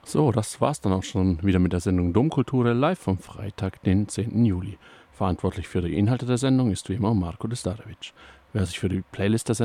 So, das war's dann auch schon wieder mit der Sendung Domkultur live vom Freitag, den 10. Juli. Verantwortlich für die Inhalte der Sendung ist wie immer Marko Destarevic. Wer sich für die Playlist der